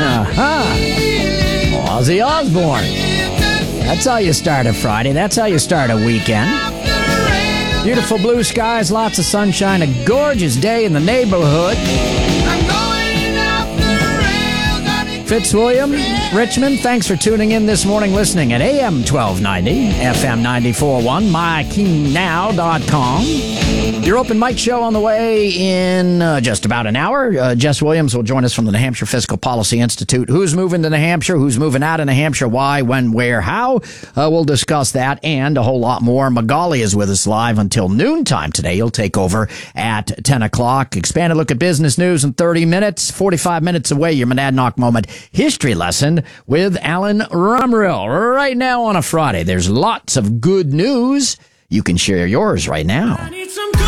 Ozzy Osbourne. That's how you start a Friday. That's how you start a weekend. Beautiful blue skies, lots of sunshine, a gorgeous day in the neighborhood. Fitzwilliam, Richmond, thanks for tuning in this morning, listening at AM 1290, FM 94.1, mykingnow.com. Your open mic show on the way in just about an hour. Jess Williams will join us from the New Hampshire Fiscal Policy Institute. Who's moving to New Hampshire? Who's moving out of New Hampshire? Why, when, where, how? We'll discuss that and a whole lot more. Magali is with us live until noontime today. He'll take over at 10 o'clock. Expanded look at business news in 30 minutes. 45 minutes away, your Monadnock Moment history lesson with Alan Rumrill. Right now on a Friday, there's lots of good news. You can share yours right now.